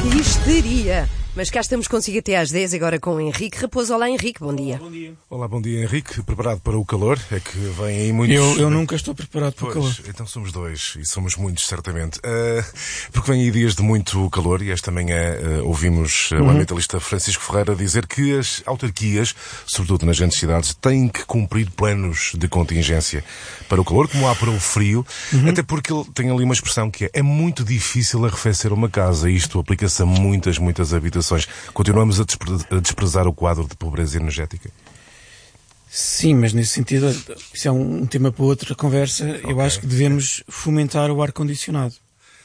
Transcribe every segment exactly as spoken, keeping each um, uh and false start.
Que histeria! Mas cá estamos consigo até às dez, agora com o Henrique Raposo. Olá, Henrique, bom dia. Olá, bom dia. Olá, bom dia, Henrique. Preparado para o calor? É que vem aí muitos... Eu, eu nunca estou preparado para pois, o calor. Então somos dois, e somos muitos, certamente. Uh, porque vem aí dias de muito calor, e esta manhã uh, ouvimos uh, uhum. o ambientalista Francisco Ferreira dizer que as autarquias, sobretudo nas grandes cidades, têm que cumprir planos de contingência para o calor, como há para o frio, uhum. até porque ele tem ali uma expressão que é, é muito difícil arrefecer uma casa. Isto aplica-se a muitas, muitas habitações. Continuamos a desprezar o quadro de pobreza energética? Sim, mas nesse sentido, isso é um tema para outra conversa. Okay. Eu acho que devemos fomentar o ar-condicionado.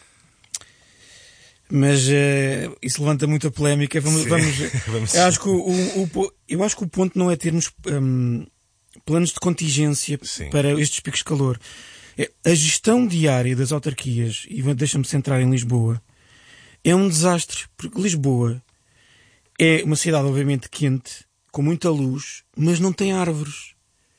Mas uh, isso levanta muita polémica. Vamos, vamos, vamos eu, acho que o, o, o, eu acho que o ponto não é termos um, planos de contingência Sim. para estes picos de calor. É, a gestão diária das autarquias, e deixa-me centrar em Lisboa, é um desastre, porque Lisboa é uma cidade obviamente quente, com muita luz, mas não tem árvores.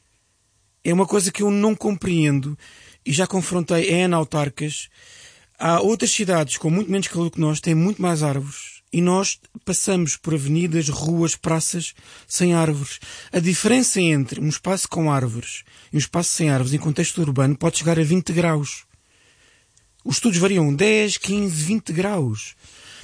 É uma coisa que eu não compreendo, e já confrontei N autarcas. Há outras cidades com muito menos calor que nós, têm muito mais árvores, e nós passamos por avenidas, ruas, praças sem árvores. A diferença entre um espaço com árvores e um espaço sem árvores em contexto urbano pode chegar a vinte graus. Os estudos variam dez, quinze, vinte graus.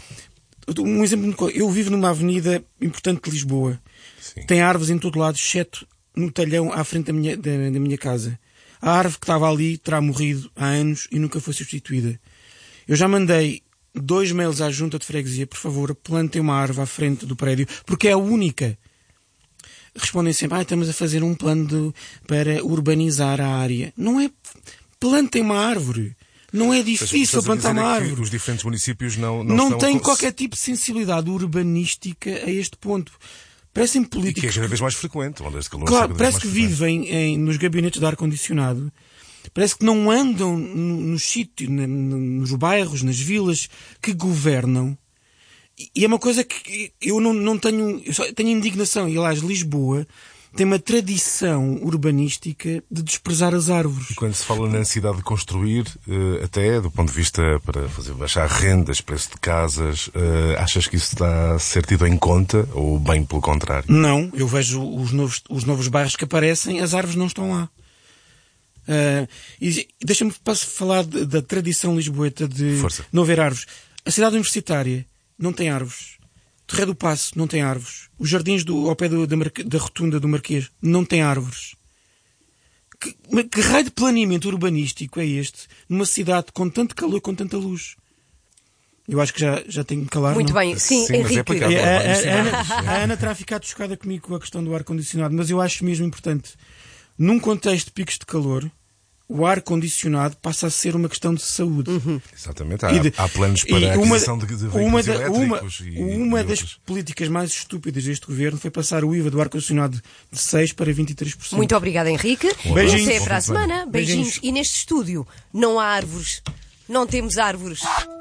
Um exemplo, eu vivo numa avenida importante de Lisboa. Sim. Tem árvores em todo lado, exceto no talhão à frente da minha, da, da minha casa. A árvore que estava ali terá morrido há anos e nunca foi substituída. Eu já mandei dois mails à junta de freguesia, por favor, plantem uma árvore à frente do prédio, porque é a única. Respondem sempre, ah, estamos a fazer um plano de, para urbanizar a área. Não é... Plantem uma árvore. Não é difícil plantar uma árvore. Os diferentes municípios não não, não estão têm a... qualquer tipo de sensibilidade urbanística a este ponto. Parecem políticos... E que é cada vez mais frequente. Onde este calor claro, parece que vivem em, nos gabinetes de ar-condicionado. Parece que não andam nos sítios, nos bairros, nas vilas que governam. E é uma coisa que eu não, não tenho... Eu só tenho indignação. E, aliás, Lisboa tem uma tradição urbanística de desprezar as árvores. E quando se fala na necessidade de construir, até do ponto de vista para fazer baixar rendas, preço de casas, achas que isso está a ser tido em conta ou bem pelo contrário? Não, eu vejo os novos, os novos bairros que aparecem, as árvores não estão lá. Uh, e deixa-me falar de, da tradição lisboeta de Força. não haver árvores. A cidade universitária não tem árvores. Torre do Paço não tem árvores. Os jardins do, ao pé do, da, da rotunda do Marquês não tem árvores. Que, que raio de planeamento urbanístico é este numa cidade com tanto calor e com tanta luz? Eu acho que já, já tenho que calar. Muito não? bem, sim, sim Henrique. Mas é a, a, a, Ana, a Ana terá ficado chocada comigo com a questão do ar-condicionado, mas eu acho mesmo importante. Num contexto de picos de calor, o ar-condicionado passa a ser uma questão de saúde. Uhum. Exatamente. Há, de, há planos para a aquisição de, de veículos uma da, elétricos. Uma, e, uma e das outros. políticas mais estúpidas deste governo foi passar o I V A do ar-condicionado de seis por cento para vinte e três por cento. Muito obrigada, Henrique. Um Beijinhos. Até Bom para a semana. Beijinhos. Beijinhos. E neste estúdio não há árvores. Não temos árvores.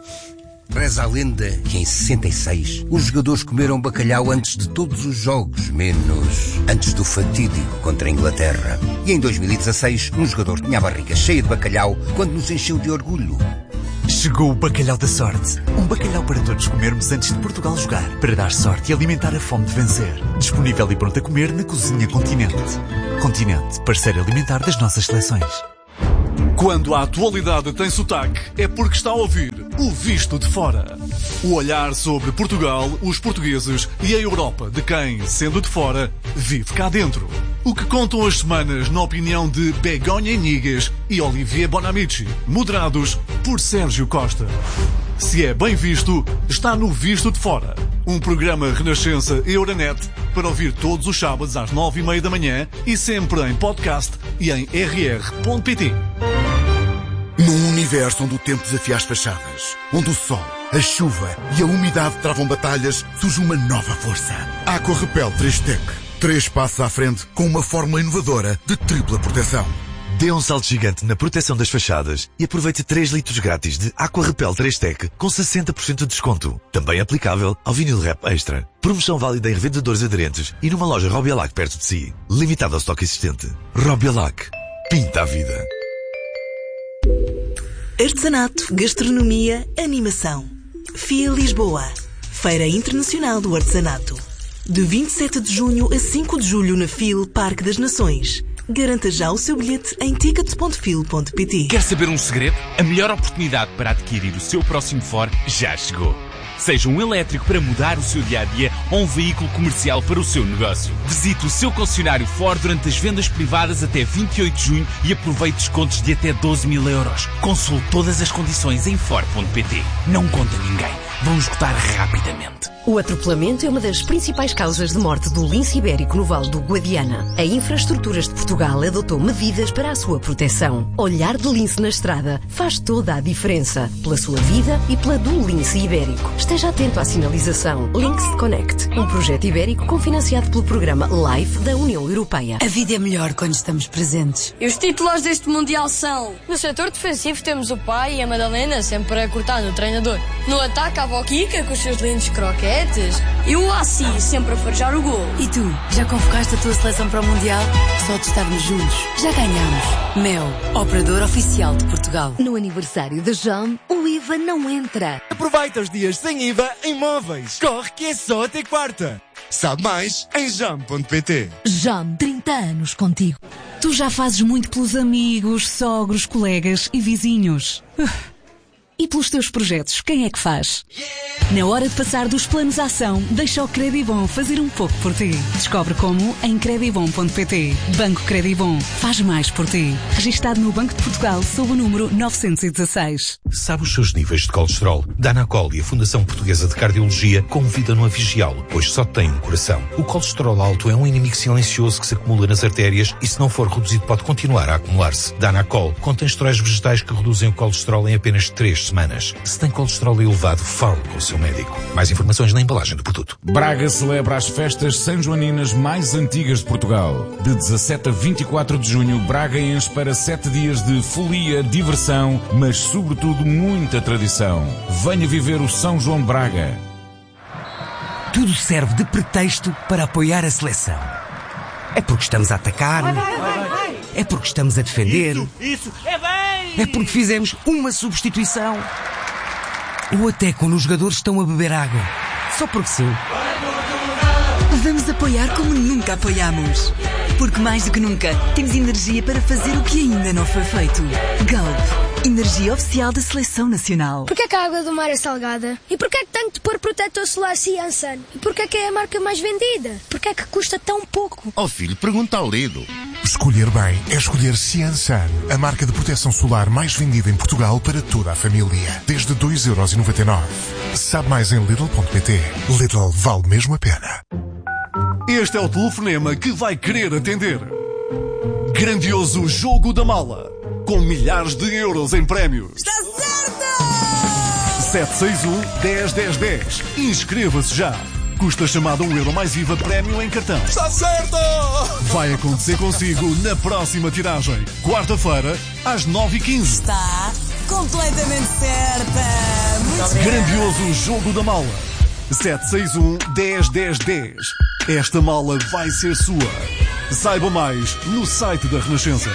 Reza a lenda que em sessenta e seis os jogadores comeram bacalhau antes de todos os jogos, menos antes do fatídico contra a Inglaterra. E em dois mil e dezasseis um jogador tinha a barriga cheia de bacalhau quando nos encheu de orgulho. Chegou o Bacalhau da Sorte. Um bacalhau para todos comermos antes de Portugal jogar. Para dar sorte e alimentar a fome de vencer. Disponível e pronto a comer na Cozinha Continente. Continente, parceiro alimentar das nossas seleções. Quando a atualidade tem sotaque, é porque está a ouvir o Visto de Fora. O olhar sobre Portugal, os portugueses e a Europa de quem, sendo de fora, vive cá dentro. O que contam as semanas na opinião de Begonha Inigas e Olivier Bonamici, moderados por Sérgio Costa. Se é bem visto, está no Visto de Fora. Um programa Renascença Euronet para ouvir todos os sábados às nove e meia da manhã e sempre em podcast e em r r ponto p t. Num universo onde o tempo desafia as fachadas, onde o sol, a chuva e a umidade travam batalhas, surge uma nova força. Aqua Repel três Tech. Três passos à frente com uma fórmula inovadora de tripla proteção. Dê um salto gigante na proteção das fachadas e aproveite três litros grátis de Aqua Repel três Tech com sessenta por cento de desconto. Também aplicável ao vinil Rap Extra. Promoção válida em revendedores aderentes e numa loja Robialac perto de si. Limitado ao estoque existente. Robialac. Pinta a vida. Artesanato, gastronomia, animação. F I A Lisboa. Feira Internacional do Artesanato. De vinte e sete de junho a cinco de julho na F I L Parque das Nações. Garanta já o seu bilhete em tickets ponto fil ponto pt. Quer saber um segredo? A melhor oportunidade para adquirir o seu próximo Ford já chegou. Seja um elétrico para mudar o seu dia-a-dia ou um veículo comercial para o seu negócio. Visite o seu concessionário Ford durante as vendas privadas até vinte e oito de junho e aproveite descontos de até doze mil euros. Consulte todas as condições em Ford ponto pt. Não conta ninguém. Vão esgotar rapidamente. O atropelamento é uma das principais causas de morte do lince ibérico no Vale do Guadiana. A Infraestruturas de Portugal adotou medidas para a sua proteção. Olhar de lince na estrada faz toda a diferença. Pela sua vida e pela do lince ibérico. Esteja atento à sinalização. Links Connect, um projeto ibérico cofinanciado pelo programa LIFE da União Europeia. A vida é melhor quando estamos presentes. E os títulos deste Mundial são... No setor defensivo temos o pai e a Madalena sempre a cortar no treinador. No ataque a avó Kika com os seus lindos croquetes. E o Assi sempre a farejar o gol. E tu, já convocaste a tua seleção para o Mundial? Só de estarmos juntos, já ganhamos. Mel, operador oficial de Portugal. No aniversário da Jam, o I V A não entra. Aproveita os dias sem I V A em móveis. Corre que é só até quarta. Sabe mais em jam ponto pt. Jam, trinta anos contigo. Tu já fazes muito pelos amigos, sogros, colegas e vizinhos. Uh. E pelos teus projetos, quem é que faz? Na hora de passar dos planos à ação, deixa o Credibom fazer um pouco por ti. Descobre como em credibom ponto pt. Banco Credibom. Faz mais por ti. Registado no Banco de Portugal sob o número novecentos e dezasseis. Sabe os seus níveis de colesterol? Danacol e a Fundação Portuguesa de Cardiologia convidam-no a vigiá-lo, pois só tem um coração. O colesterol alto é um inimigo silencioso que se acumula nas artérias e, se não for reduzido, pode continuar a acumular-se. Danacol contém esteróis vegetais que reduzem o colesterol em apenas três semanas. Se tem colesterol elevado, fale com o seu médico. Mais informações na embalagem do produto. Braga celebra as festas sanjoaninas mais antigas de Portugal. De dezassete a vinte e quatro de junho, Braga enche para sete dias de folia, diversão, mas sobretudo muita tradição. Venha viver o São João de Braga. Tudo serve de pretexto para apoiar a seleção. É porque estamos a atacar, vai, vai, vai, vai. É porque estamos a defender, isso, isso, é bem! É porque fizemos uma substituição, ou até quando os jogadores estão a beber água, só porque sim. Vamos apoiar como nunca apoiamos. Porque mais do que nunca, temos energia para fazer o que ainda não foi feito. Galp, energia oficial da Seleção Nacional. Porquê é que a água do mar é salgada? E porquê é que tenho de pôr protetor solar Ciansan? E porquê é que é a marca mais vendida? Porquê é que custa tão pouco? Ó filho, pergunta ao Lido. Escolher bem é escolher Ciansan, a marca de proteção solar mais vendida em Portugal para toda a família. Desde dois euros e noventa e nove. Sabe mais em Lidl ponto pt. Lidl vale mesmo a pena. Este é o telefonema que vai querer atender. Grandioso Jogo da Mala, com milhares de euros em prémios. Está certo! sete seis um, dez, dez, dez. Inscreva-se já. Custa chamada um euro mais I V A prémio em cartão. Está certo! Vai acontecer consigo na próxima tiragem. Quarta-feira, às nove e quinze. Está completamente certa! Muito Grandioso Jogo da Mala. sete seis um, dez, dez, dez. Esta mala vai ser sua. Saiba mais no site da Renascença.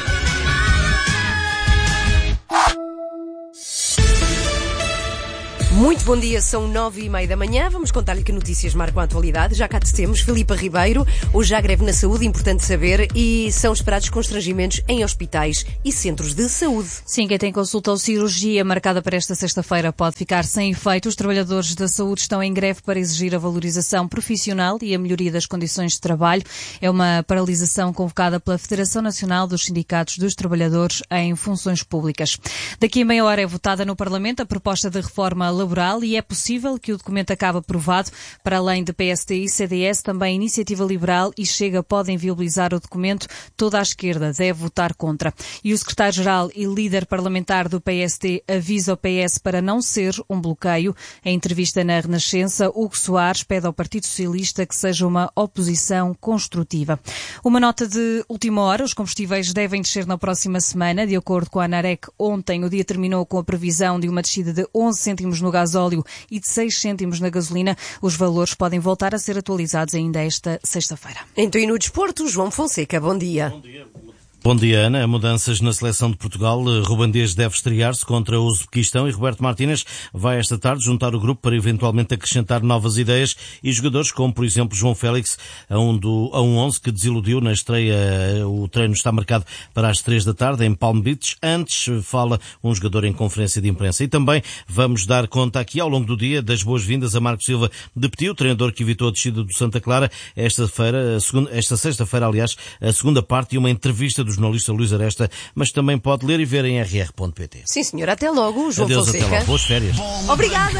Muito bom dia, são nove e meia da manhã. Vamos contar-lhe que notícias marcam a atualidade. Já cá temos Filipa Ribeiro. Hoje há greve na saúde, importante saber, e são esperados constrangimentos em hospitais e centros de saúde. Sim, quem tem consulta ou cirurgia marcada para esta sexta-feira pode ficar sem efeito. Os trabalhadores da saúde estão em greve para exigir a valorização profissional e a melhoria das condições de trabalho. É uma paralisação convocada pela Federação Nacional dos Sindicatos dos Trabalhadores em Funções Públicas. Daqui a meia hora é votada no Parlamento a proposta de reforma laboral e é possível que o documento acabe aprovado. Para além de P S D e C D S, também Iniciativa Liberal e Chega podem viabilizar o documento. Toda a esquerda deve votar contra. E o secretário-geral e líder parlamentar do P S D avisa ao P S para não ser um bloqueio. Em entrevista na Renascença, Hugo Soares pede ao Partido Socialista que seja uma oposição construtiva. Uma nota de última hora: os combustíveis devem descer na próxima semana. De acordo com a ANAREC, ontem o dia terminou com a previsão de uma descida de onze cêntimos no gasóleo e de seis cêntimos na gasolina. Os valores podem voltar a ser atualizados ainda esta sexta-feira. Então, e no desporto, João Fonseca, bom dia. Bom dia. Bom dia, Ana. Mudanças na seleção de Portugal. Ruben Dias deve estrear-se contra o Uzbequistão e Roberto Martínez vai esta tarde juntar o grupo para eventualmente acrescentar novas ideias e jogadores como, por exemplo, João Félix, a um, do, a um onze que desiludiu na estreia. O treino está marcado para as três da tarde em Palm Beach. Antes fala um jogador em conferência de imprensa. E também vamos dar conta aqui ao longo do dia das boas-vindas a Marco Silva de Petit, o treinador que evitou a descida do Santa Clara esta feira, esta sexta-feira, aliás, a segunda parte e uma entrevista do jornalista Luís Aresta, mas também pode ler e ver em r r ponto p t. Sim, senhor. Até logo, João Adeus, Fonseca. Até logo. Boas férias. Obrigada.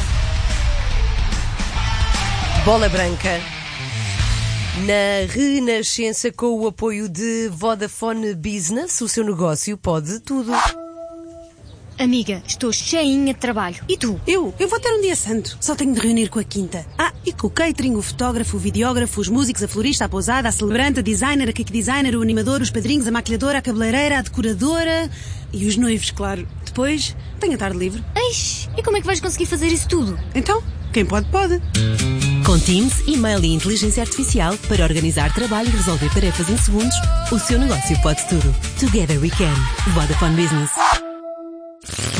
Bola Branca. Na Renascença, com o apoio de Vodafone Business, o seu negócio pode tudo. Amiga, estou cheinha de trabalho. E tu? Eu? Eu vou ter um dia santo. Só tenho de reunir com a quinta. Ah, e com o catering, o fotógrafo, o videógrafo, os músicos, a florista, a pousada, a celebrante, a designer, a cake designer, o animador, os padrinhos, a maquilhadora, a cabeleireira, a decoradora e os noivos, claro. Depois, tenho a tarde livre. Eish, e como é que vais conseguir fazer isso tudo? Então, quem pode, pode. Com Teams, e-mail e inteligência artificial para organizar trabalho e resolver tarefas em segundos, o seu negócio pode tudo. Together we can. Vodafone Business.